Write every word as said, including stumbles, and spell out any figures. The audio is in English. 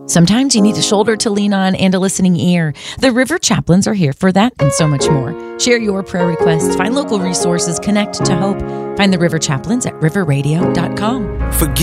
Sometimes you need a shoulder to lean on and a listening ear. The River Chaplains are here for that and so much more. Share your prayer requests, find local resources, connect to hope. Find the River Chaplains at river radio dot com. Forgive